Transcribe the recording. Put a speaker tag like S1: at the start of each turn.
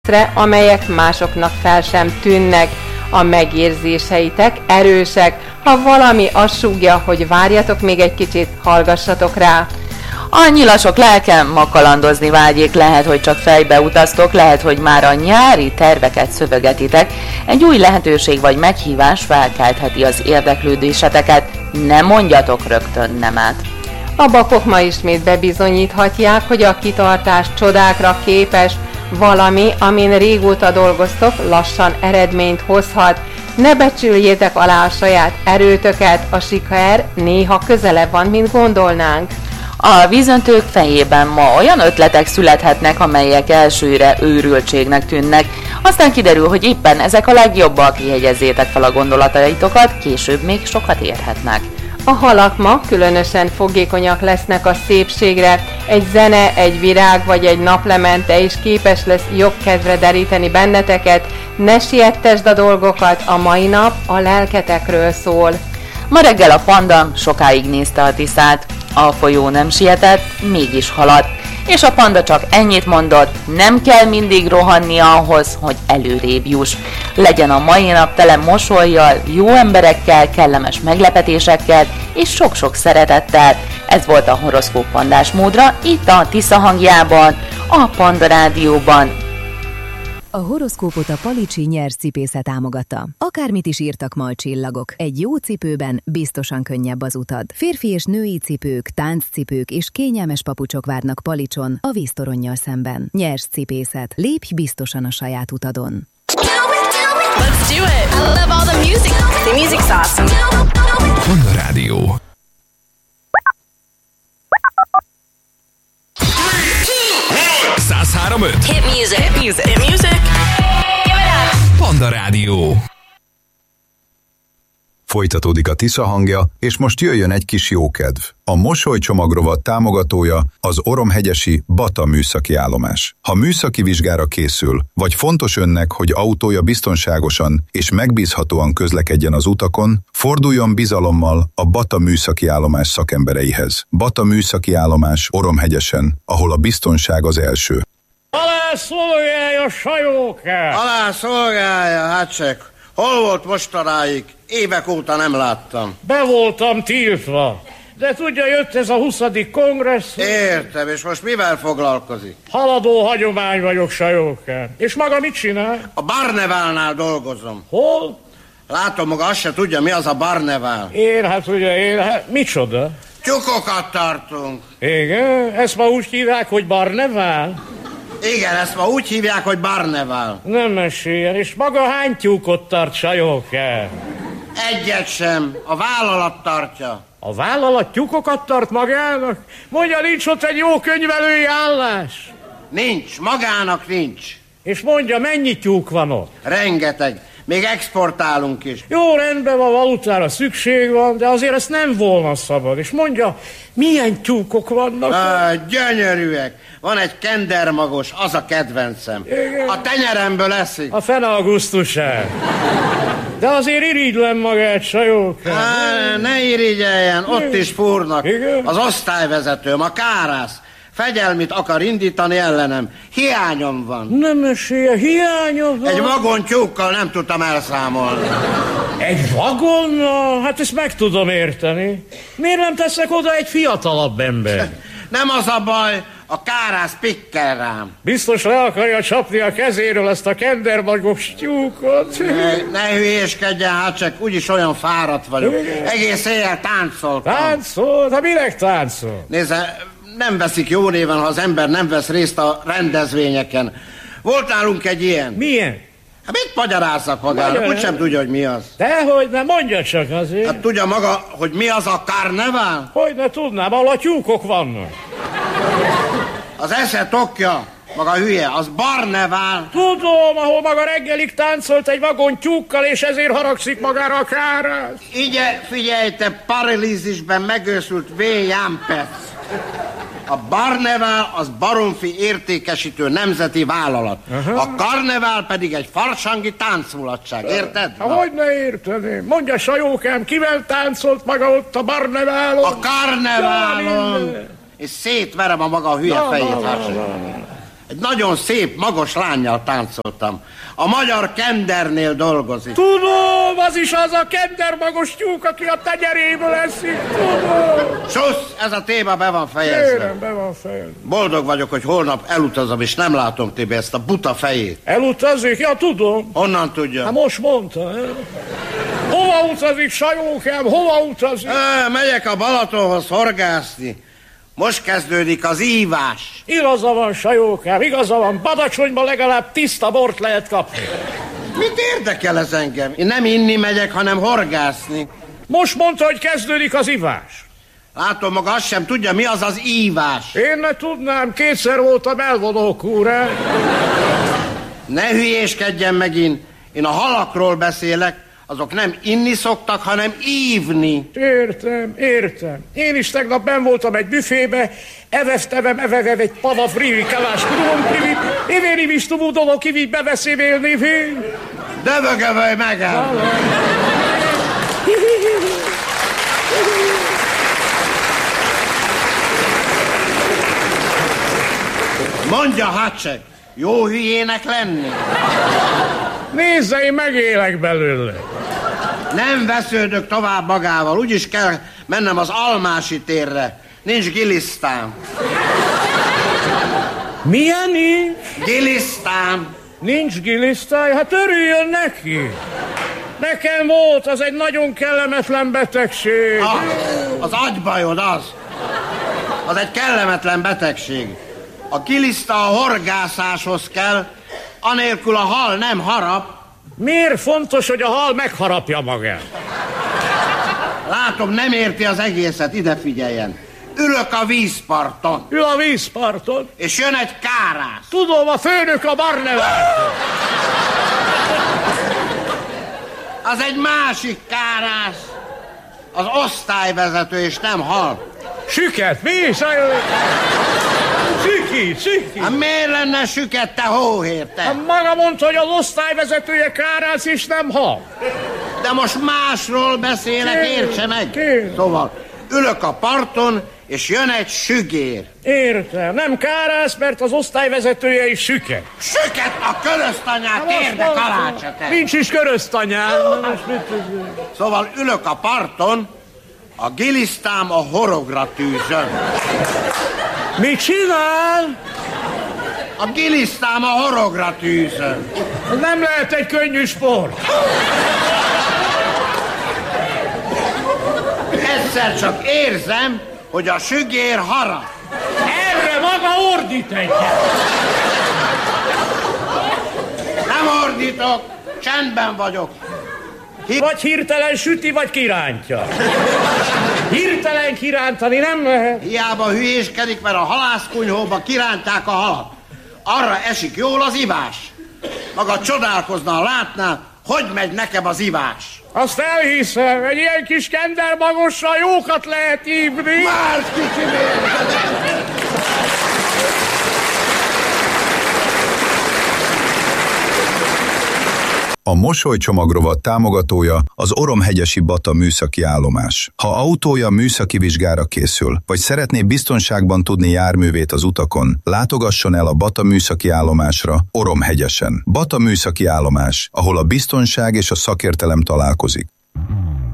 S1: amelyek másoknak fel sem tűnnek. A megérzéseitek erősek, ha valami azt súgja, hogy várjatok még egy kicsit, hallgassatok rá.
S2: A nyilasok lelke ma kalandozni vágyik, lehet, hogy csak fejbe utaztok, lehet, hogy már a nyári terveket szövegetitek. Egy új lehetőség vagy meghívás felkeltheti az érdeklődéseteket, ne mondjatok rögtön nemet.
S1: A bakok ma ismét bebizonyíthatják, hogy a kitartás csodákra képes, valami, amin régóta dolgoztok, lassan eredményt hozhat. Ne becsüljétek alá a saját erőtöket, a siker néha közelebb van, mint gondolnánk.
S2: A vízöntők fejében ma olyan ötletek születhetnek, amelyek elsőre őrültségnek tűnnek. Aztán kiderül, hogy éppen ezek a legjobbak, jegyezzétek fel a gondolataitokat, később még sokat érhetnek.
S1: A halak ma különösen fogékonyak lesznek a szépségre. Egy zene, egy virág vagy egy naplemente is képes lesz jobb kedvre deríteni benneteket. Ne siettesd a dolgokat, a mai nap a lelketekről szól.
S2: Ma reggel a panda sokáig nézte a Tiszát. A folyó nem sietett, mégis haladt. És a panda csak ennyit mondott, nem kell mindig rohannia ahhoz, hogy előrébb juss. Legyen a mai nap tele mosollyal, jó emberekkel, kellemes meglepetésekkel és sok-sok szeretettel. Ez volt a horoszkóp pandásmódra, itt a Tisza hangjában, a Panda Rádióban.
S3: A horoszkópot a Palicsi Nyers cipésze támogatta. Akármit is írtak ma a csillagok, egy jó cipőben biztosan könnyebb az utad. Férfi és női cipők, tánccipők és kényelmes papucsok várnak Palicson, a víztoronnyal szemben. Nyers cipészet. Lépj biztosan a saját utadon.
S4: Let's do it. I love all the music. The music's awesome.
S5: Panda Rádió.
S4: Hit music. Hit music. Hit music. Give it up.
S5: Panda Rádió. Folytatódik a Tisza hangja, és most jöjjön egy kis jókedv. A mosolycsomagrovat támogatója az Oromhegyesi Bata műszaki állomás. Ha műszaki vizsgára készül, vagy fontos önnek, hogy autója biztonságosan és megbízhatóan közlekedjen az utakon, forduljon bizalommal a Bata műszaki állomás szakembereihez. Bata műszaki állomás Oromhegyesen, ahol a biztonság az első.
S6: Alá szolgálja, sajóke!
S7: Alá szolgálja, hát csak. Hol volt mostanáig? Évek óta nem láttam.
S6: Be voltam tiltva. De tudja, jött ez a 20. kongresszus.
S7: Értem, és most mivel foglalkozik?
S6: Haladó hagyomány vagyok, sajóke. És maga mit csinál?
S7: A Barneválnál dolgozom.
S6: Hol?
S7: Látom, maga azt se tudja, mi az a Barnevál.
S6: Micsoda?
S7: Tyúkokat tartunk.
S6: Igen? Ezt ma úgy hívják, hogy Barnevál?
S7: Igen, ezt ma úgy hívják, hogy Barnevál.
S6: Nem meséljen, és maga hány tyúkot tart, sajóke?
S7: Egyet sem, a vállalat tartja.
S6: A vállalat tyúkokat tart magának? Mondja, nincs ott egy jó könyvelői állás?
S7: Nincs, magának nincs.
S6: És mondja, mennyi tyúk van ott?
S7: Rengeteg, még exportálunk is.
S6: Jó, rendben van, valutára szükség van, de azért ezt nem volna szabad. És mondja, milyen tyúkok vannak?
S7: Gyönyörűek. Van egy kendermagos, az a kedvencem.
S6: Igen.
S7: A tenyeremből eszik.
S6: A fene augusztusán. De azért irigylem magát, sajók.
S7: Ne irigyeljen, ott is fúrnak.
S6: Igen?
S7: Az osztályvezetőm, a kárász. Fegyelmit akar indítani ellenem. Hiányom van.
S6: Nem mesélje, hiányom van?
S7: Egy vagon tyúkkal nem tudtam elszámolni.
S6: Egy vagonnal? Hát ezt meg tudom érteni. Miért nem teszek oda egy fiatalabb ember?
S7: Nem az a baj, a kárász pikkel rám.
S6: Biztos le akarja csapni a kezéről ezt a kendermagos tyúkot.
S7: Ne hülyéskedjen, hát csak úgyis olyan fáradt vagyok. Egész éjjel táncoltam.
S6: Táncol? Hát minek táncol?
S7: Nézze, nem veszik jó néven, ha az ember nem vesz részt a rendezvényeken. Volt nálunk egy ilyen.
S6: Milyen?
S7: Hát mit magyarázzak magának? Úgy sem tudja, hogy mi az.
S6: Dehogy ne, mondja csak azért.
S7: Hát tudja maga, hogy mi az a karnevál?
S6: Hogy ne tudnám, ahol a tyúkok vannak.
S7: Az esze tokja, maga hülye, az Barnevál.
S6: Tudom, ahol maga reggelig táncolt egy vagon tyúkkal, és ezért haragszik magára a kárász.
S7: Igye, figyelj, te paralízisben megőszült V. Jampec. A Barnevál az Baromfi Értékesítő Nemzeti Vállalat. A karnevál pedig egy farsangi táncmulatság, érted?
S6: Hogy ne érteném? Mondja, sajókám, kivel táncolt maga ott a Barneválon?
S7: A karneválon! És szétverem a maga hülye fejét. Egy nagyon szép, magas lánnyal táncoltam. A Magyar Kendernél dolgozik.
S6: Tudom, az is az a kender magos tyúk, aki a tenyeréből eszik, tudom.
S7: Susz, ez a téma be van fejezve.
S6: Kérem, be van fejezve.
S7: Boldog vagyok, hogy holnap elutazom, és nem látom Tibi ezt a buta fejét.
S6: Elutazik? Ja, tudom.
S7: Honnan tudja?
S6: Hát most mondta, Hova utazik, sajókám, hova utazik?
S7: Megyek a Balatonhoz horgászni. Most kezdődik az ívás.
S6: Igaza van, sajókám, igaza van. Badacsonyban legalább tiszta bort lehet kapni.
S7: Mit érdekel ez engem? Én nem inni megyek, hanem horgászni.
S6: Most mondta, hogy kezdődik az ivás.
S7: Látom, maga azt sem tudja, mi az az ívás.
S6: Én ne tudnám, 2-szer voltam elvonókúrán.
S7: Ne hülyéskedjen megint. Én a halakról beszélek, azok nem inni szoktak, hanem ívni.
S6: Értem. Én is tegnap benn voltam egy büfébe, evesztevem egy pava frivi, kelás kudulom frivi, évéri visztumú dolog kivi beveszévélni fény.
S7: Dövögövölj meg el! Mondja, Hacsek, jó hülyének lenni?
S6: Nézze, én megélek belőle.
S7: Nem vesződök tovább magával, úgyis kell mennem az Almási térre. Nincs gilisztám.
S6: Milyen nincs?
S7: Gilisztám.
S6: Nincs gilisztály? Hát örüljön neki. Nekem volt, az egy nagyon kellemetlen betegség.
S7: Az agybajod az. Az egy kellemetlen betegség. A giliszta a horgászáshoz kell, anélkül a hal nem harap.
S6: Miért fontos, hogy a hal megharapja magát?
S7: Látom, nem érti az egészet, ide figyeljen. Ülök a vízparton.
S6: Ül a vízparton?
S7: És jön egy kárász.
S6: Tudom, a főnök a Barnevál.
S7: Az egy másik kárász. Az osztályvezető, és nem hal.
S6: Süket, mi is? Sziki.
S7: Hát miért lenne süket, te hóhér, te?
S6: Hát maga mondta, hogy az osztályvezetője kárász is nem hal.
S7: De most másról beszélek, értse meg. Szóval ülök a parton, és jön egy sügér.
S6: Értem, nem kárász, mert az osztályvezetője is süket.
S7: Süket a köröztanyát, térde kalácsa, te.
S6: Nincs is köröztanyám.
S7: Szóval ülök a parton, a gilisztám a horogra tűzön.
S6: Mit csinál?
S7: A gilisztám a horogra tűzön.
S6: Nem lehet egy könnyű sport.
S7: Egyszer csak érzem, hogy a sügér harap.
S6: Erre maga ordít egyet.
S7: Nem ordítok, csendben vagyok.
S6: Vagy hirtelen süti, vagy kirántja. Hirtelen kirántani nem lehet.
S7: Hiába hülyéskedik, mert a halászkunyhóba kirántják a halat. Arra esik jól az ivás. Maga csodálkozna, látná, hogy megy nekem az ivás.
S6: Azt elhiszem, egy ilyen kis kendermagossal jókat lehet ívni.
S7: Már kicsimért!
S5: A Mosolycsomagrovat támogatója az Oromhegyesi Bata műszaki állomás. Ha autója műszaki vizsgára készül, vagy szeretné biztonságban tudni járművét az utakon, látogasson el a Bata műszaki állomásra Oromhegyesen. Bata műszaki állomás, ahol a biztonság és a szakértelem találkozik.